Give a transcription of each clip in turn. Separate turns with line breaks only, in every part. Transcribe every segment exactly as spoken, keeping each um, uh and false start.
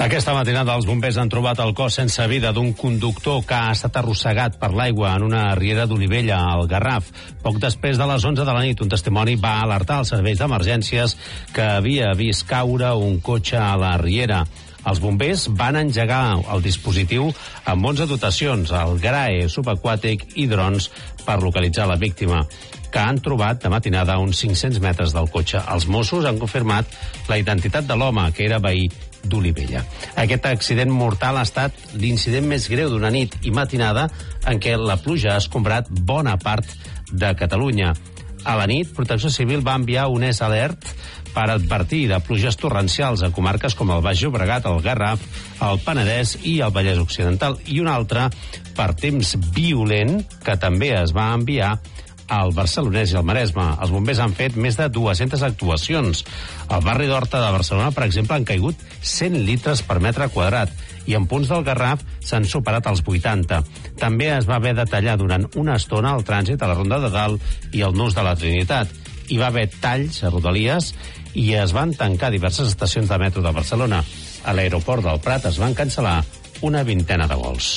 Aquesta matinada els bombers han trobat el cos sense vida d'un conductor que ha estat arrossegat per l'aigua en una riera d'Olivella, al Garraf. Poc després de les onze de la nit, un testimoni va alertar els serveis d'emergències que havia vist caure un cotxe a la riera. Els bombers van engegar el dispositiu amb onze dotacions, el GRAE subaquàtic i drons per localitzar la víctima, que han trobat de matinada a uns cinc-cents metres del cotxe. Els Mossos han confirmat la identitat de l'home, que era veí d'Olivella. Aquest accident mortal ha estat l'incident més greu d'una nit i matinada en què la pluja ha escombrat bona part de Catalunya. A la nit, Protecció Civil va enviar un S alert per advertir de pluges torrencials a comarques com el Baix Llobregat, el Garraf, el Penedès i el Vallès Occidental, i un altre per temps violent que també es va enviar al Barcelonès i al Maresme. Els bombers han fet més de dues-centes actuacions. Al barri d'Horta de Barcelona, per exemple, han caigut cent litres per metre quadrat i en punts del Garraf s'han superat els vuitanta. També es va haver de tallar durant una estona el trànsit a la Ronda de Dalt i el Nus de la Trinitat. Hi va haver talls a Rodalies i es van tancar diverses estacions de metro de Barcelona. A l'aeroport del Prat es van cancel·lar una vintena de vols.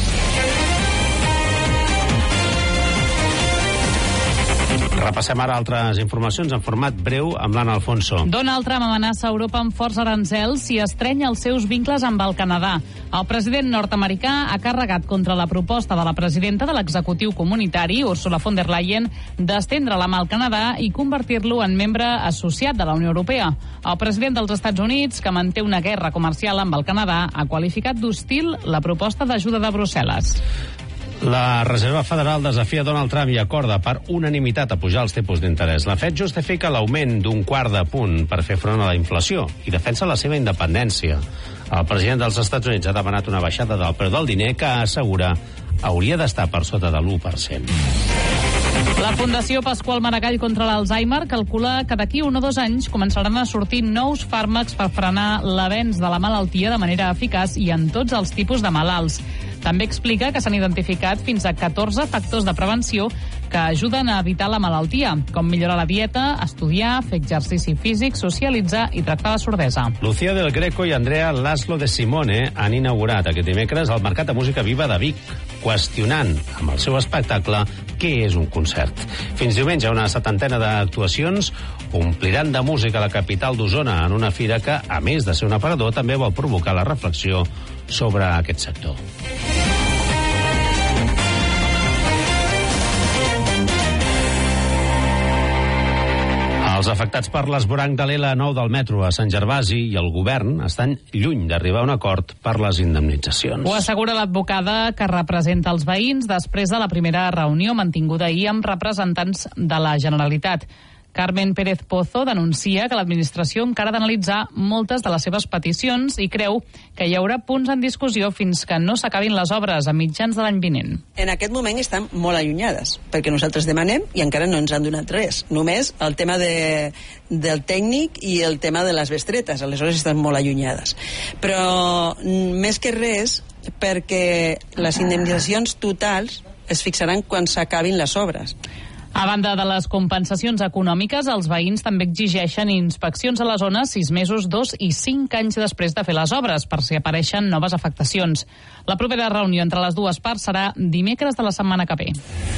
Repassem ara altres informacions en format breu amb l'Anna Alfonso.
Donald Trump amenaça Europa amb forts aranzels si estreny els seus vincles amb el Canadà. El president nord-americà ha carregat contra la proposta de la presidenta de l'executiu comunitari, Ursula von der Leyen, d'estendre la mà al Canadà i convertir-lo en membre associat de la Unió Europea. El president dels Estats Units, que manté una guerra comercial amb el Canadà, ha qualificat d'hostil la proposta d'ajuda de Brussel·les.
La Reserva Federal desafia Donald Trump i acorda per unanimitat a pujar els tipus d'interès. La Fed justifica l'augment d'un quart de punt per fer front a la inflació i defensa la seva independència. El president dels Estats Units ha demanat una baixada del preu del diner que assegura hauria d'estar per sota de l'u per cent.
La Fundació Pasqual Maragall contra l'Alzheimer calcula que d'aquí un o dos anys començaran a sortir nous fàrmacs per frenar l'avenç de la malaltia de manera eficaç i en tots els tipus de malalts. També explica que s'han identificat fins a catorze factors de prevenció que ajuden a evitar la malaltia, com millorar la dieta, estudiar, fer exercici físic, socialitzar i tractar la sordesa.
Lucía del Greco i Andrea Laszlo de Simone han inaugurat aquest dimecres el Mercat de Música Viva de Vic, qüestionant amb el seu espectacle què és un concert. Fins diumenge una setantena d'actuacions ompliran de música la capital d'Osona en una fira que, a més de ser un aparador, també vol provocar la reflexió sobre aquest sector. Els afectats per l'esvoranc de l'L nou del metro a Sant Gervasi i el govern estan lluny d'arribar a un acord per les indemnitzacions.
Ho assegura l'advocada que representa els veïns després de la primera reunió mantinguda ahir amb representants de la Generalitat. Carmen Pérez Pozo denuncia que l'administració encara ha d'analitzar moltes de les seves peticions i creu que hi haurà punts en discussió fins que no s'acabin les obres a mitjans de l'any vinent.
En aquest moment estan molt allunyades, perquè nosaltres demanem i encara no ens han donat res. Només el tema de, del tècnic i el tema de les bestretes, aleshores estan molt allunyades. Però més que res, perquè les indemnitzacions totals es fixaran quan s'acabin les obres.
A banda de les compensacions econòmiques, els veïns també exigeixen inspeccions a la zona sis mesos, dos i cinc anys després de fer les obres, per si apareixen noves afectacions. La propera reunió entre les dues parts serà dimecres de la setmana que ve.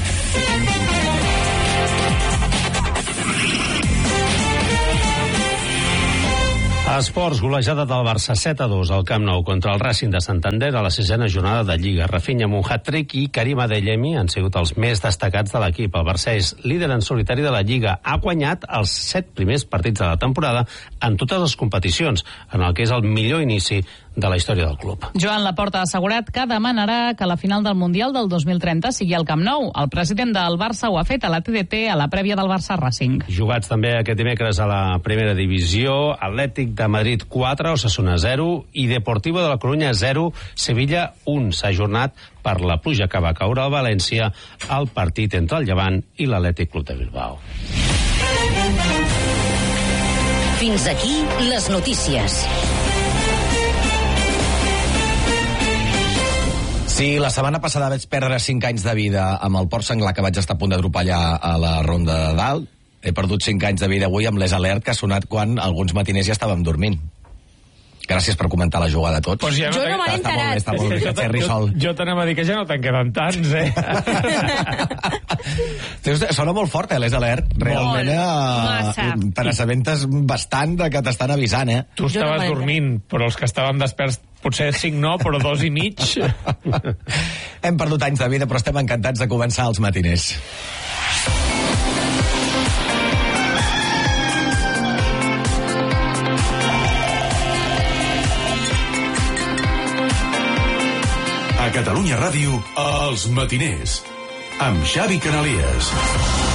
A esports, golejada del Barça set a dos al Camp Nou contra el Racing de Santander a la sisena jornada de Lliga. Rafinha amb un hat-trick i Karim Adeyemi han sigut els més destacats de l'equip. El Barça és líder en solitari de la Lliga. Ha guanyat els set primers partits de la temporada en totes les competicions, en el que és el millor inici de la història del club.
Joan Laporta ha assegurat que demanarà que la final del Mundial del dos mil trenta sigui al Camp Nou. El president del Barça ho ha fet a la T D T a la prèvia del Barça Racing.
Jugats també aquest dimecres a la primera divisió, Atlètic de Madrid quatre, Osasuna zero i Deportivo de la Corunya zero, Sevilla un. S'ha ajornat per la pluja que va caure a València al partit entre el Llevant i l'Atlètic Club de Bilbao.
Fins aquí les notícies.
Sí, la setmana passada vaig perdre cinc anys de vida amb el port senglar que vaig estar a punt d'atropellar a la Ronda de Dalt. He perdut cinc anys de vida avui amb l'Es Alert que ha sonat quan alguns matiners ja estàvem dormint. Gràcies per comentar la jugada a tots.
Pues ja
Jo no me n'he
Està molt bé,
enterat.
està molt bé.
Jo,
Ferri
jo,
sol.
jo t'anava a dir que ja no te'n queden tants, eh?
Sona molt fort, eh, les alert. Realment,
Massa.
eh, te n'assabentes bastant de que t'estan avisant, eh?
Tu
Jo no
estaves
me n'he
dormint, però els que estaven desperts potser cinc no, però dos i mig.
Hem perdut anys de vida, però estem encantats de començar els matiners.
A Catalunya Ràdio, Els Matiners, amb Xavi Canalies.